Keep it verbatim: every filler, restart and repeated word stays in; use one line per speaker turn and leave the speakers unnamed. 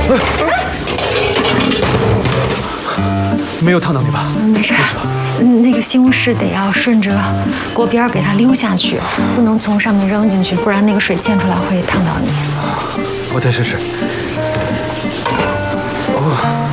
没有烫到你吧？
没事。嗯，那个西红柿得要顺着锅边给它溜下去，不能从上面扔进去，不然那个水溅出来会烫到你。
我再试试。哦。